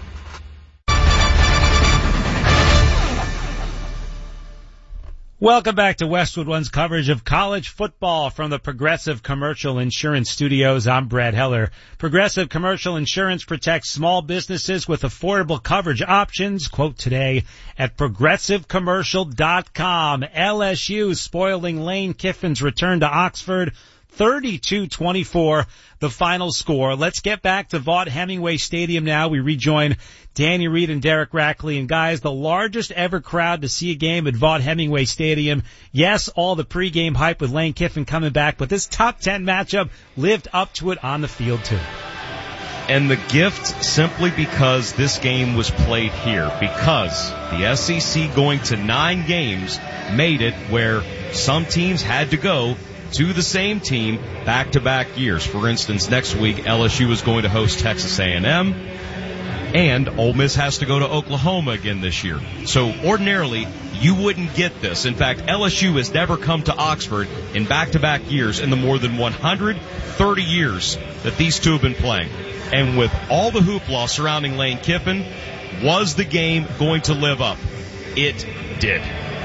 Welcome back to Westwood One's coverage of college football from the Progressive Commercial Insurance Studios. I'm Brad Heller. Progressive Commercial Insurance protects small businesses with affordable coverage options. Quote today at progressive commercial dot com. L S U spoiling Lane Kiffin's return to Oxford. thirty-two twenty-four, the final score. Let's get back to Vaught-Hemingway Stadium now. We rejoin Danny Reed and Derek Rackley. And guys, the largest ever crowd to see a game at Vaught-Hemingway Stadium. Yes, all the pregame hype with Lane Kiffin coming back, but this top ten matchup lived up to it on the field too. And the gift simply because this game was played here, because the S E C going to nine games made it where some teams had to go to the same team back-to-back years. For instance, next week L S U is going to host Texas A and M, and Ole Miss has to go to Oklahoma again this year. So ordinarily, you wouldn't get this. In fact, L S U has never come to Oxford in back-to-back years in the more than one hundred thirty years that these two have been playing. And with all the hoopla surrounding Lane Kiffin, was the game going to live up? It did.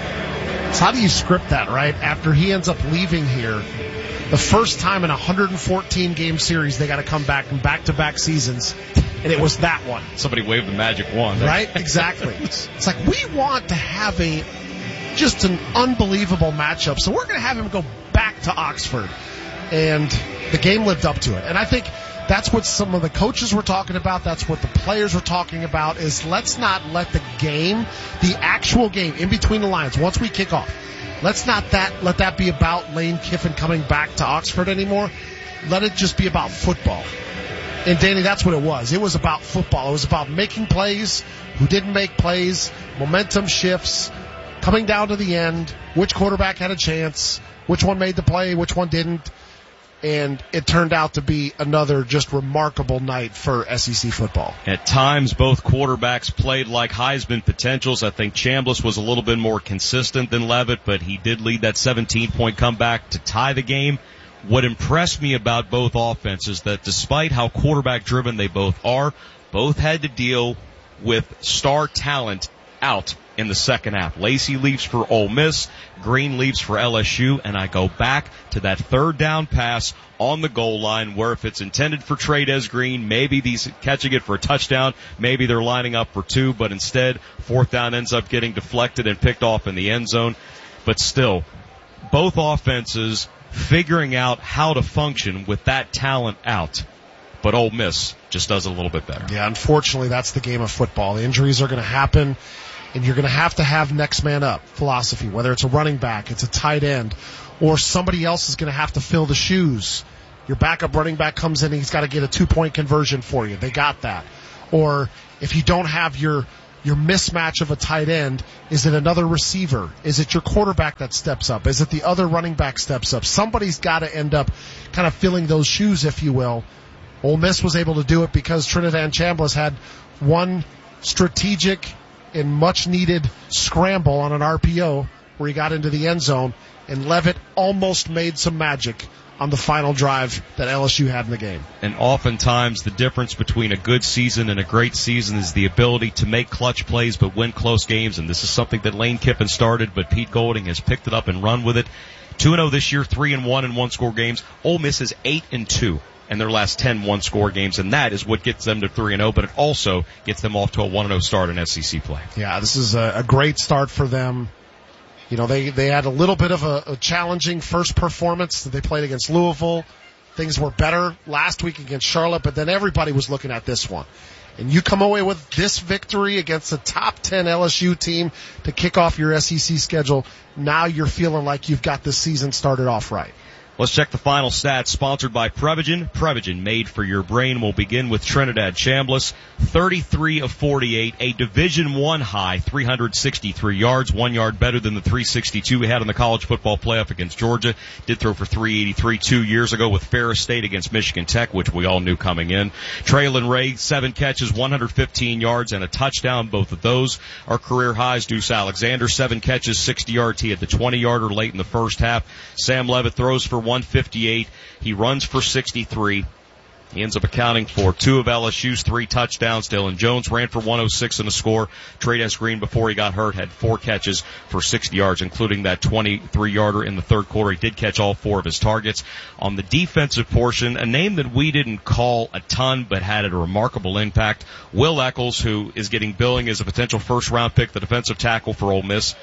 So how do you script that, right? After he ends up leaving here, the first time in a one hundred fourteen game series they got to come back in back-to-back seasons, and it was that one. Somebody waved the magic wand. Right? Exactly. It's like we want to have a just an unbelievable matchup, so we're going to have him go back to Oxford, and the game lived up to it. And I think that's what some of the coaches were talking about. That's what the players were talking about, is let's not let the game, the actual game in between the lines, once we kick off, let's not that let that be about Lane Kiffin coming back to Oxford anymore. Let it just be about football. And Danny, that's what it was. It was about football. It was about making plays, who didn't make plays, momentum shifts, coming down to the end, which quarterback had a chance, which one made the play, which one didn't. And it turned out to be another just remarkable night for S E C football. At times, both quarterbacks played like Heisman potentials. I think Chambliss was a little bit more consistent than Leavitt, but he did lead that seventeen-point comeback to tie the game. What impressed me about both offenses, that despite how quarterback-driven they both are, both had to deal with star talent out in the second half. Lacey leaves for Ole Miss, Green leaves for L S U, and I go back to that third down pass on the goal line where if it's intended for Trey'Dez Green, maybe he's catching it for a touchdown, maybe they're lining up for two, but instead fourth down ends up getting deflected and picked off in the end zone. But still, both offenses figuring out how to function with that talent out. but Ole Miss just does it a little bit better. Yeah, unfortunately, that's the game of football. The injuries are going to happen, and you're going to have to have next man up philosophy, whether it's a running back, it's a tight end, or somebody else is going to have to fill the shoes. Your backup running back comes in and he's got to get a two-point conversion for you. They got that. Or if you don't have your your mismatch of a tight end, is it another receiver? Is it your quarterback that steps up? Is it the other running back steps up? Somebody's got to end up kind of filling those shoes, if you will. Ole Miss was able to do it because Trinidad Chambliss had one strategic and much-needed scramble on an R P O where he got into the end zone, and Leavitt almost made some magic on the final drive that L S U had in the game. And oftentimes the difference between a good season and a great season is the ability to make clutch plays but win close games, and this is something that Lane Kiffin started, but Pete Golding has picked it up and run with it. two and oh this year, three and one in one-score games. Ole Miss is eight and two in their last ten one-score games, and that is what gets them to three and oh, but it also gets them off to a one and oh start in S E C play. Yeah, this is a, a great start for them. You know, they, they had a little bit of a, a challenging first performance that they played against Louisville. Things were better last week against Charlotte, but then everybody was looking at this one. And you come away with this victory against a top ten L S U team to kick off your S E C schedule. Now you're feeling like you've got this season started off right. Let's check the final stats, sponsored by Prevagen. Prevagen, made for your brain. We'll begin with Trinidad Chambliss, thirty-three of forty-eight, a Division One high, three hundred sixty-three yards, one yard better than the three sixty-two we had in the college football playoff against Georgia. Did throw for three eighty-three two years ago with Ferris State against Michigan Tech, which we all knew coming in. Traylon Ray, seven catches, one hundred fifteen yards, and a touchdown. Both of those are career highs. Deuce Alexander, seven catches, sixty yards. He had the twenty-yarder late in the first half. Sam Leavitt throws for one fifty-eight. He runs for sixty-three. He ends up accounting for two of L S U's three touchdowns. Dylan Jones ran for one oh six and a score. Trey'Des Green, before he got hurt, had four catches for sixty yards, including that twenty-three-yarder in the third quarter. He did catch all four of his targets. On the defensive portion, a name that we didn't call a ton but had a remarkable impact, Will Eccles, who is getting billing as a potential first-round pick, the defensive tackle for Ole Miss.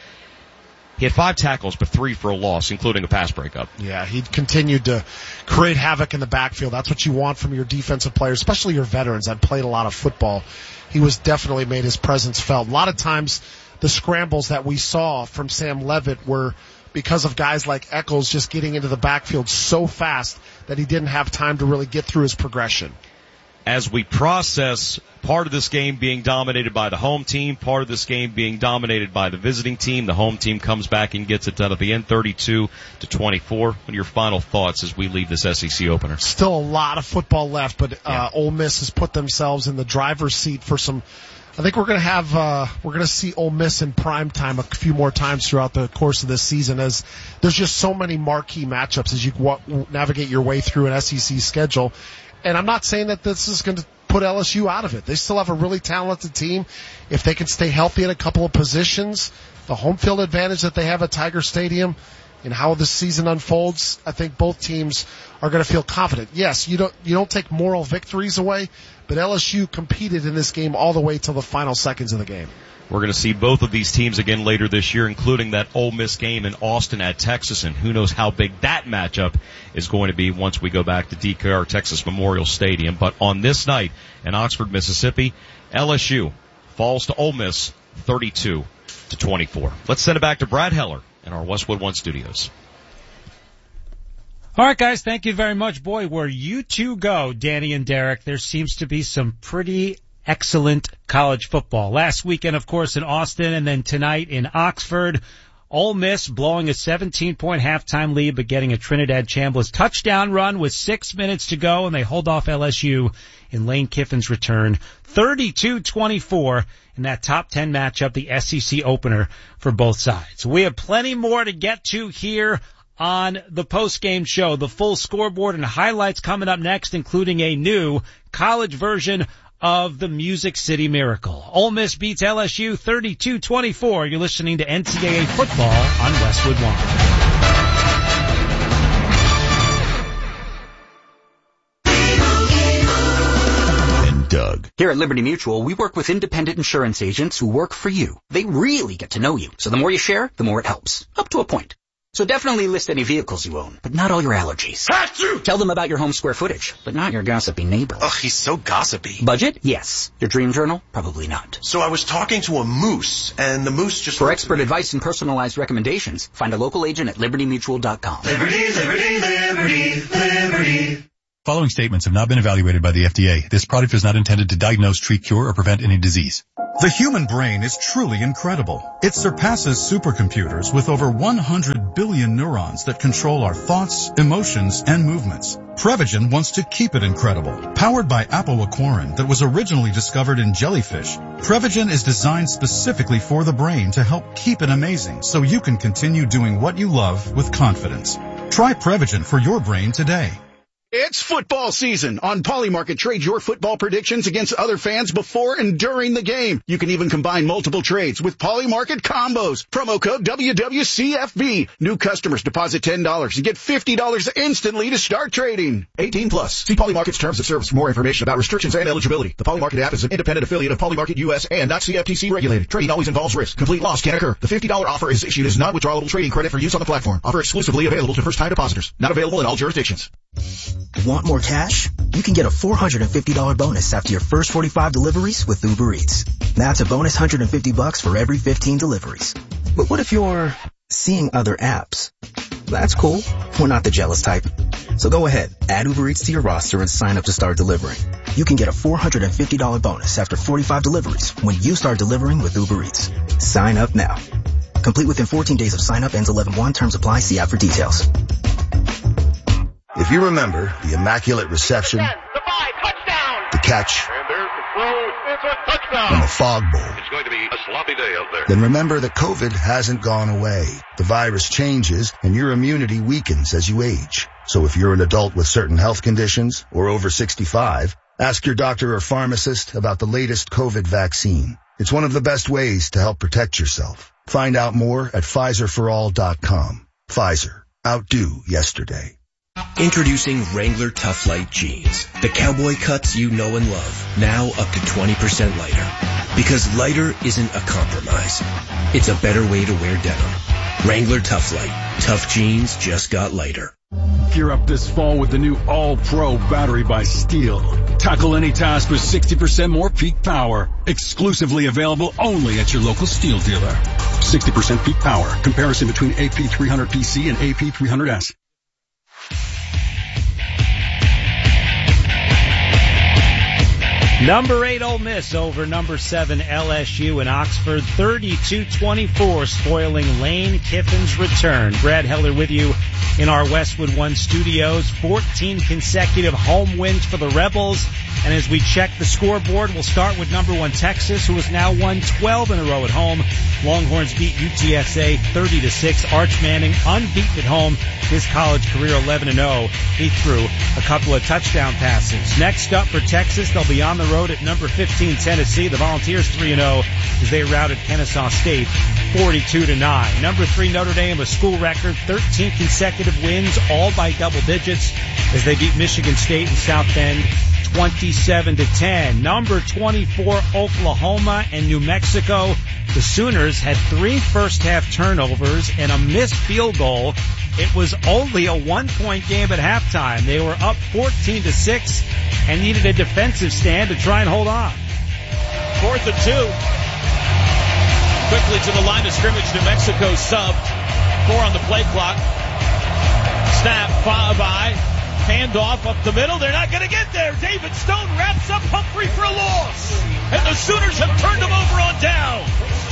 He had five tackles, but three for a loss, including a pass breakup. Yeah, he continued to create havoc in the backfield. That's what you want from your defensive players, especially your veterans that played a lot of football. He was definitely made his presence felt. A lot of times, the scrambles that we saw from Sam Leavitt were because of guys like Eccles just getting into the backfield so fast that he didn't have time to really get through his progression. As we process part of this game being dominated by the home team, part of this game being dominated by the visiting team, the home team comes back and gets it done at the end, thirty-two to twenty-four. What are your final thoughts as we leave this S E C opener? Still a lot of football left, but uh, yeah. Ole Miss has put themselves in the driver's seat for some. I think we're going to have uh, we're going to see Ole Miss in prime time a few more times throughout the course of this season, as there's just so many marquee matchups as you w- navigate your way through an S E C schedule. And I'm not saying that this is going to put L S U out of it. They still have a really talented team. If they can stay healthy in a couple of positions, the home field advantage that they have at Tiger Stadium and how this season unfolds, I think both teams are going to feel confident. Yes, you don't, you don't take moral victories away, but L S U competed in this game all the way till the final seconds of the game. We're going to see both of these teams again later this year, including that Ole Miss game in Austin at Texas, and who knows how big that matchup is going to be once we go back to D K R Texas Memorial Stadium. But on this night in Oxford, Mississippi, L S U falls to Ole Miss thirty-two to twenty-four. Let's send it back to Brad Heller in our Westwood One studios. All right, guys, thank you very much. Boy, where you two go, Danny and Derek, there seems to be some pretty excellent college football. Last weekend, of course, in Austin, and then tonight in Oxford. Ole Miss blowing a seventeen-point halftime lead, but getting a Trinidad Chambliss touchdown run with six minutes to go, and they hold off L S U in Lane Kiffin's return. thirty-two twenty-four in that top ten matchup, the S E C opener for both sides. We have plenty more to get to here on the post-game show. The full scoreboard and highlights coming up next, including a new college version of the Music City Miracle. Ole Miss beats L S U thirty-two twenty-four. You're listening to N C double A football on Westwood One. And Doug. Here at Liberty Mutual, we work with independent insurance agents who work for you. They really get to know you. So the more you share, the more it helps. Up to a point. So definitely list any vehicles you own, but not all your allergies. Achoo! Tell them about your home square footage, but not your gossipy neighbor. Ugh, he's so gossipy. Budget? Yes. Your dream journal? Probably not. So I was talking to a moose, and the moose just... For expert advice and personalized recommendations, find a local agent at liberty mutual dot com. Liberty, liberty, liberty, liberty. Following statements have not been evaluated by the F D A. This product is not intended to diagnose, treat, cure, or prevent any disease. The human brain is truly incredible. It surpasses supercomputers with over one hundred billion neurons that control our thoughts, emotions, and movements. Prevagen wants to keep it incredible. Powered by apoaquarin that was originally discovered in jellyfish, Prevagen is designed specifically for the brain to help keep it amazing so you can continue doing what you love with confidence. Try Prevagen for your brain today. It's football season. On Polymarket, trade your football predictions against other fans before and during the game. You can even combine multiple trades with Polymarket combos. Promo code W W C F B. New customers deposit ten dollars and get fifty dollars instantly to start trading. eighteen plus. See Polymarket's terms of service for more information about restrictions and eligibility. The Polymarket app is an independent affiliate of Polymarket U S and not C F T C regulated. Trading always involves risk. Complete loss can occur. The fifty dollars offer is issued as not withdrawable trading credit for use on the platform. Offer exclusively available to first-time depositors. Not available in all jurisdictions. Want more cash? You can get a four hundred fifty dollars bonus after your first forty-five deliveries with Uber Eats. That's a bonus one hundred fifty bucks for every fifteen deliveries. But what if you're seeing other apps? That's cool. We're not the jealous type. So go ahead, add Uber Eats to your roster and sign up to start delivering. You can get a four hundred fifty dollars bonus after forty-five deliveries when you start delivering with Uber Eats. Sign up now. Complete within fourteen days of sign up, ends eleven one. Terms apply. See app for details. If you remember the immaculate reception, ten, the five, touchdown. The catch, and there's the throw, it's a touchdown. And the fog bowl, it's going to be a sloppy day out there. Then remember that COVID hasn't gone away. The virus changes and your immunity weakens as you age. So if you're an adult with certain health conditions or over sixty-five, ask your doctor or pharmacist about the latest COVID vaccine. It's one of the best ways to help protect yourself. Find out more at Pfizer for all dot com. Pfizer. Outdo yesterday. Introducing Wrangler Tough Light Jeans. The cowboy cuts you know and love. Now up to twenty percent lighter. Because lighter isn't a compromise. It's a better way to wear denim. Wrangler Tough Light. Tough jeans just got lighter. Gear up this fall with the new All-Pro battery by Steel. Tackle any task with sixty percent more peak power. Exclusively available only at your local Steel dealer. sixty percent peak power. Comparison between A P three hundred P C and A P three hundred S. Number eight Ole Miss over number seven L S U in Oxford, thirty-two twenty-four, spoiling Lane Kiffin's return. Brad Heller with you in our Westwood One studios. fourteen consecutive home wins for the Rebels. And as we check the scoreboard, we'll start with number one Texas, who has now won twelve in a row at home. Longhorns beat U T S A thirty to six. Arch Manning unbeaten at home. His college career eleven and oh. He threw a couple of touchdown passes. Next up for Texas, they'll be on the road at number fifteen Tennessee. The Volunteers three and oh as they routed Kennesaw State forty-two to nine. Number three Notre Dame, a school record, thirteen consecutive wins, all by double digits as they beat Michigan State and South Bend twenty-seven to ten. Number twenty-four Oklahoma and New Mexico. The Sooners had three first half turnovers and a missed field goal. It was only a one-point game at halftime. They were up fourteen to six and needed a defensive stand to try and hold on. Fourth and two. Quickly to the line of scrimmage. New Mexico subbed. Four on the play clock. Snap, foul by. Handoff up the middle. They're not going to get there. David Stone wraps up Humphrey for a loss. And the Sooners have turned him over on down.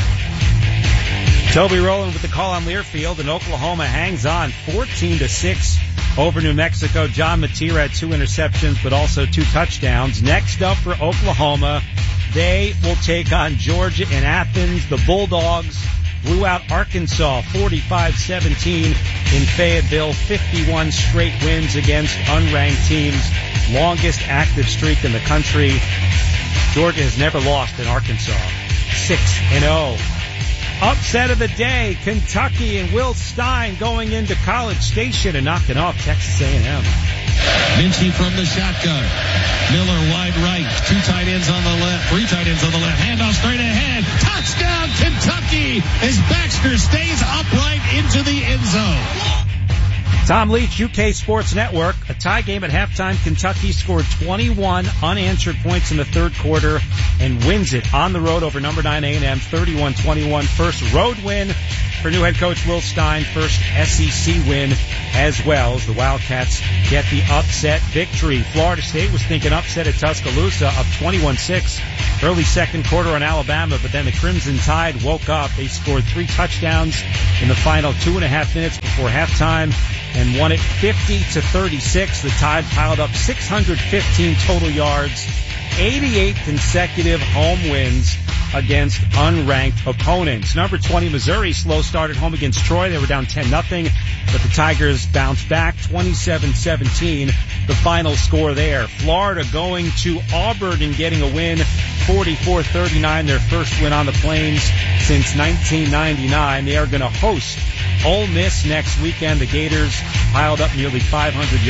Toby Rowland with the call on Learfield, and Oklahoma hangs on fourteen to six over New Mexico. John Matera had two interceptions, but also two touchdowns. Next up for Oklahoma, they will take on Georgia in Athens. The Bulldogs blew out Arkansas forty-five seventeen in Fayetteville. fifty-one straight wins against unranked teams. Longest active streak in the country. Georgia has never lost in Arkansas. six and oh. Upset of the day, Kentucky and Will Stein going into College Station and knocking off Texas A and M. Minchie from the shotgun. Miller wide right. Two tight ends on the left. Three tight ends on the left. Handoff straight ahead. Touchdown Kentucky as Baxter stays upright into the end Rizzo. Tom Leach, U K Sports Network. A tie game at halftime. Kentucky scored twenty-one unanswered points in the third quarter and wins it on the road over number nine A and M, thirty-one twenty-one. First road win for new head coach Will Stein. First S E C win as well as the Wildcats get the upset victory. Florida State was thinking upset at Tuscaloosa, up twenty-one six. Early second quarter on Alabama, but then the Crimson Tide woke up. They scored three touchdowns in the final two and a half minutes before halftime and won it fifty to thirty-six. The Tide piled up six hundred fifteen total yards, eighty-eight consecutive home wins against unranked opponents. Number twenty, Missouri, slow start at home against Troy. They were down ten nothing, but the Tigers bounced back twenty-seven seventeen. The final score there. Florida going to Auburn and getting a win, forty-four thirty-nine, their first win on the Plains since nineteen ninety-nine. They are going to host Ole Miss next weekend. The Gators piled up nearly five hundred yards.